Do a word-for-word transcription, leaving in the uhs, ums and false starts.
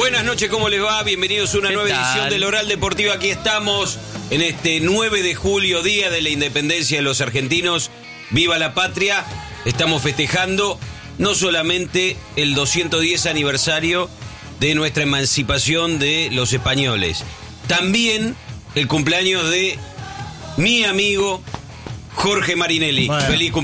Buenas noches, ¿cómo les va? Bienvenidos a una nueva tal? edición del Oral Deportivo. Aquí estamos en este nueve de julio, día de la independencia de los argentinos. ¡Viva la patria! Estamos festejando no solamente el doscientos diez aniversario de nuestra emancipación de los españoles, también el cumpleaños de mi amigo Jorge Marinelli. Bueno. Feliz cumpleaños.